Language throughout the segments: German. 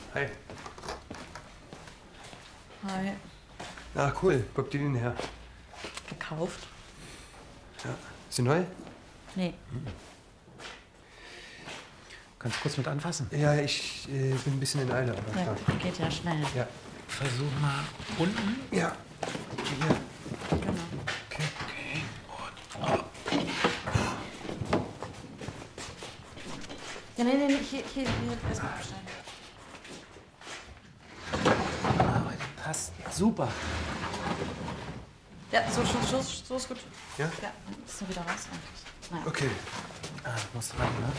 Hi. Hi. Ah, cool. Wo habt ihr den her? Gekauft? Ja. Ist sie neu? Nee. Kannst du kurz mit anfassen? Ja, ich bin ein bisschen in Eile, aber Ja, klar. geht ja schnell. Ja. Versuch mal unten. Ja. Hier. Genau. Okay. Ja, nee, hier erstmal bestellen. Aber die passt super. Ja, so ist gut. Ja? Ja, ist nur wieder raus eigentlich. Naja. Okay. Ah, musst rein, ne?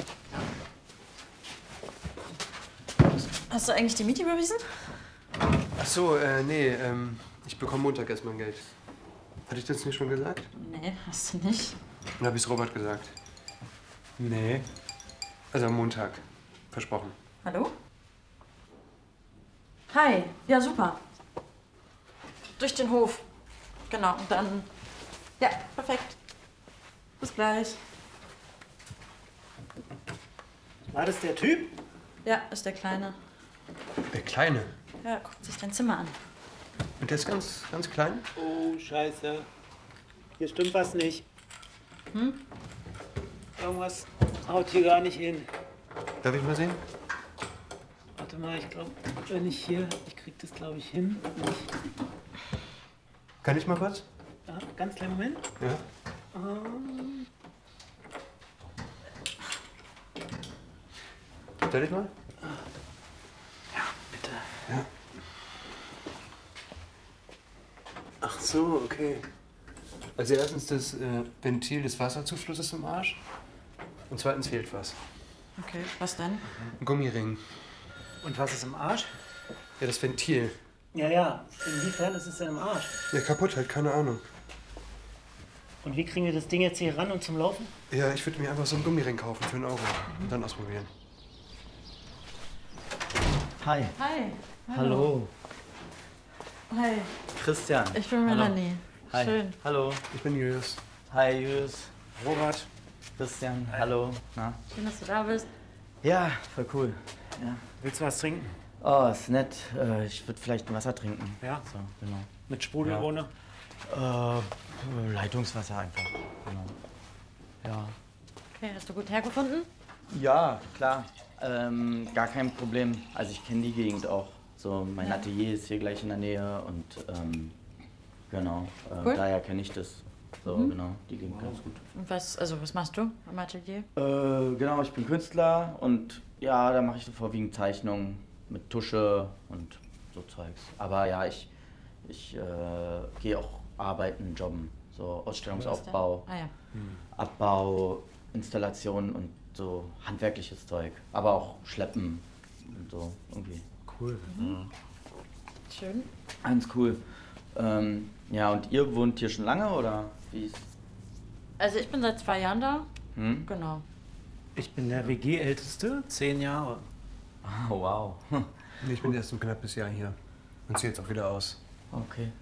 Hast du eigentlich die Miete überwiesen? Ach so, nee, ich bekomme Montag erst mein Geld. Hatte ich das nicht schon gesagt? Nee, hast du nicht. Dann habe ich es Robert gesagt. Nee. Also am Montag. Versprochen. Hallo? Hi. Ja, super. Durch den Hof. Genau, und dann... Ja, perfekt. Bis gleich. War das der Typ? Ja, ist der Kleine. Der Kleine. Ja, guckt sich dein Zimmer an. Und der ist ganz klein? Oh, scheiße. Hier stimmt was nicht. Hm? Irgendwas haut hier gar nicht hin. Darf ich mal sehen? Warte mal, ich glaube, wenn ich hier... Ich krieg das, glaube ich, hin. Kann ich mal kurz? Ja, ganz kleinen Moment. Ja. Soll ich mal? Ja, bitte. Ja. Ach so, okay. Also erstens das Ventil des Wasserzuflusses im Arsch. Und zweitens fehlt was. Okay, was denn? Ein Gummiring. Und was ist im Arsch? Ja, das Ventil. Ja. Inwiefern ist es denn im Arsch? Ja, kaputt halt, keine Ahnung. Und wie kriegen wir das Ding jetzt hier ran und zum Laufen? Ja, ich würde mir einfach so einen Gummiring kaufen für 1 Euro. Und dann ausprobieren. Hi. Hi. Hallo. Hi. Christian. Ich bin Hallo. Melanie. Hi. Schön. Hallo. Ich bin Julius. Hi, Julius. Robert. Christian. Hallo. Na? Schön, dass du da bist. Ja, voll cool. Ja. Willst du was trinken? Oh, ist nett. Ich würde vielleicht ein Wasser trinken. Ja. So, genau. Mit Sprudel, Ja. ohne? Leitungswasser einfach. Genau. Ja. Okay, hast du gut hergefunden? Ja, klar. Gar kein Problem. Also ich kenne die Gegend auch. So, mein Ja. Atelier ist hier gleich in der Nähe und genau. Cool. Daher kenne ich das. So, genau. Die Gegend ganz gut. Und was machst du am Atelier? Genau, ich bin Künstler und ja, da mache ich so vorwiegend Zeichnungen mit Tusche und so Zeugs. Aber ja, ich gehe auch arbeiten, jobben. So Ausstellungsaufbau, Ah ja. Abbau, Installationen und so handwerkliches Zeug. Aber auch Schleppen und so irgendwie. Cool. Schön. Ganz cool. Ja, und ihr wohnt hier schon lange oder wie ist? Also ich bin seit 2 Jahren da. Hm? Genau. Ich bin der WG-Älteste, 10 Jahre. Oh, wow. Nee, ich bin erst ein knappes Jahr hier. Und ziehe jetzt auch wieder aus. Okay.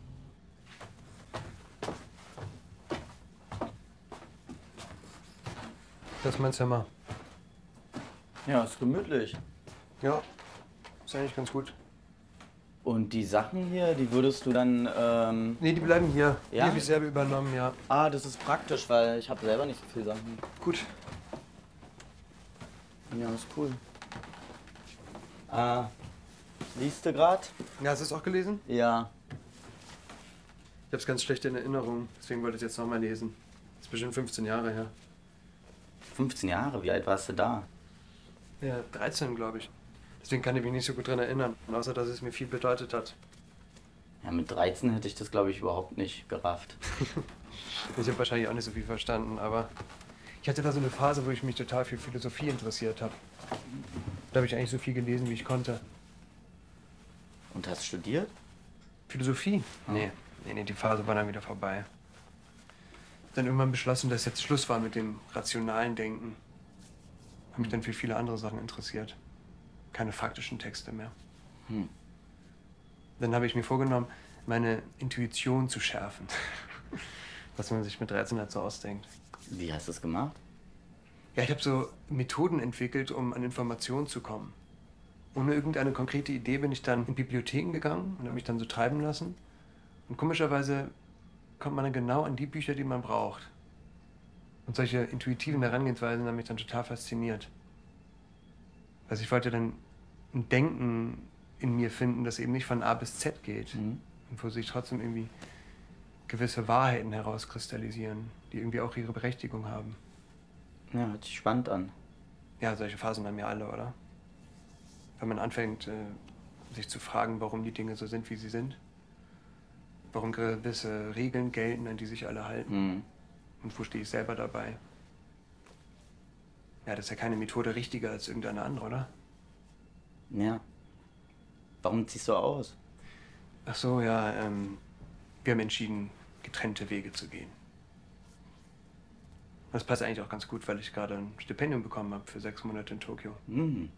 Das ist mein Zimmer. Ja, ist gemütlich. Ja, ist eigentlich ganz gut. Und die Sachen hier, die würdest du dann, Nee, die bleiben hier. Ja? Die habe ich selber übernommen, ja. Ah, das ist praktisch, weil ich habe selber nicht so viele Sachen. Gut. Ja, ist cool. Liest du grad? Ja, hast du es auch gelesen? Ja. Ich habe es ganz schlecht in Erinnerung. Deswegen wollte ich es jetzt nochmal lesen. Das ist bestimmt 15 Jahre her. 15 Jahre, wie alt warst du da? Ja, 13, glaube ich. Deswegen kann ich mich nicht so gut dran erinnern. Und außer, dass es mir viel bedeutet hat. Ja, mit 13 hätte ich das, glaube ich, überhaupt nicht gerafft. Ich habe wahrscheinlich auch nicht so viel verstanden, aber ich hatte da so eine Phase, wo ich mich total für Philosophie interessiert habe. Da habe ich eigentlich so viel gelesen, wie ich konnte. Und hast studiert? Philosophie? Nee, die Phase war dann wieder vorbei. Dann irgendwann beschlossen, dass jetzt Schluss war mit dem rationalen Denken. Habe mich dann für viele andere Sachen interessiert. Keine faktischen Texte mehr. Dann habe ich mir vorgenommen, meine Intuition zu schärfen. Was man sich mit 13 halt so ausdenkt. Wie hast du es gemacht? Ja, ich habe so Methoden entwickelt, um an Informationen zu kommen. ohne irgendeine konkrete Idee bin ich dann in Bibliotheken gegangen und habe mich dann so treiben lassen. Und komischerweise kommt man dann genau an die Bücher, die man braucht. Und solche intuitiven Herangehensweisen haben mich dann total fasziniert. Also ich wollte dann ein Denken in mir finden, das eben nicht von A bis Z geht. Und wo sich trotzdem irgendwie gewisse Wahrheiten herauskristallisieren, die irgendwie auch ihre Berechtigung haben. Ja, hört sich spannend an. Ja, solche Phasen haben ja alle, oder? Wenn man anfängt, sich zu fragen, warum die Dinge so sind, wie sie sind. Warum gewisse Regeln gelten, an die sich alle halten. Und wo stehe ich selber dabei? Ja, das ist ja keine Methode richtiger als irgendeine andere, oder? Ja. Warum ziehst du aus? Ach so, ja, wir haben entschieden, getrennte Wege zu gehen. Das passt eigentlich auch ganz gut, weil ich gerade ein Stipendium bekommen habe für 6 Monate in Tokio. Genau.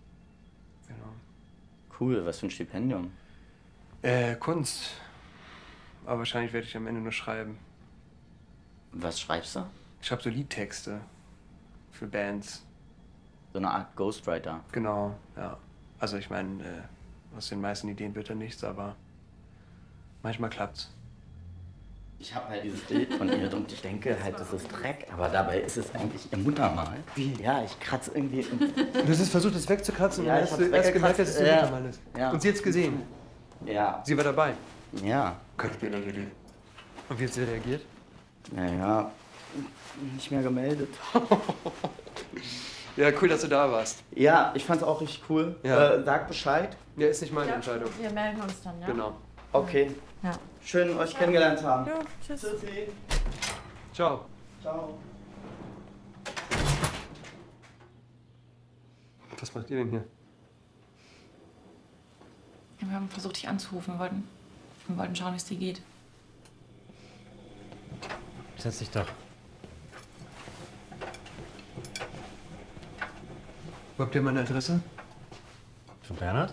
Cool, was für ein Stipendium? Kunst. Aber wahrscheinlich werde ich am Ende nur schreiben. Was schreibst du? Ich schreibe so Liedtexte für Bands. So eine Art Ghostwriter. Genau, ja. Also ich meine, aus den meisten Ideen wird da nichts, aber manchmal klappt's. Ich habe halt dieses Bild von ihr und ich denke halt, das ist Dreck, aber dabei ist es eigentlich ihr Muttermal. Wie? Ja, ich kratze irgendwie. Du hast versucht, es wegzukratzen Ja, und ich dann hab's hast du erst gemerkt, dass es ihr weggekratzt, Muttermal ist. ja. Und sie hat's gesehen. Ja. Sie war dabei. Ja. Und wie hat sie reagiert? Naja, nicht mehr gemeldet. Ja, cool, dass du da warst. Ja, ich fand's auch richtig cool. Ja. Sag Bescheid. Ja, ist nicht meine Entscheidung. Wir melden uns dann, ja? Genau. Okay. Ja. Schön, euch kennengelernt haben. Ja, tschüss. Tschüssi. Ciao. Ciao. Was macht ihr denn hier? Wir haben versucht, dich anzurufen. Wir wollten schauen, wie es dir geht. Setz dich doch. Wo habt ihr meine Adresse? Von Bernhard?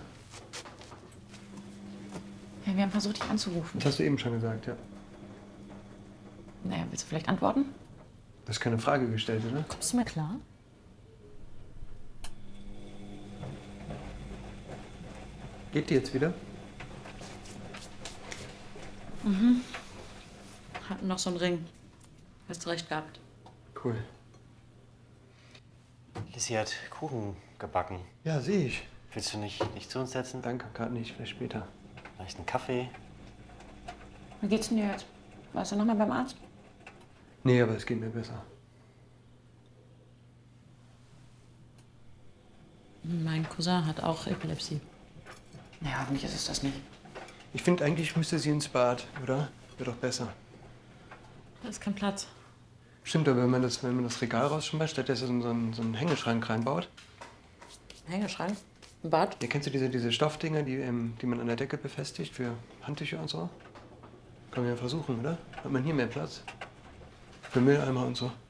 Ja, wir haben versucht, dich anzurufen. Das hast du eben schon gesagt, ja. Naja, willst du vielleicht antworten? Du hast keine Frage gestellt, oder? Kommst du mir klar? Geht die jetzt wieder? Hatten noch so einen Ring. Hast du recht gehabt. Cool. Lissy hat Kuchen gebacken. Ja, sehe ich. Willst du nicht zu uns setzen? Danke, gerade nicht, vielleicht später. Vielleicht einen Kaffee? Wie geht's denn dir jetzt? Warst du noch mal beim Arzt? Nee, aber es geht mir besser. Mein Cousin hat auch Epilepsie. Naja, hoffentlich ist es das nicht. Ich finde, eigentlich müsste sie ins Bad, oder? Wäre doch besser. Da ist kein Platz. Stimmt, aber wenn man das Regal rausschmeißt, stattdessen so einen Hängeschrank reinbaut. Hängeschrank? Ein Bad? Ja, kennst du diese Stoffdinger, die man an der Decke befestigt für Handtücher und so? Kann man ja versuchen, oder? Hat man hier mehr Platz? Für Mülleimer und so.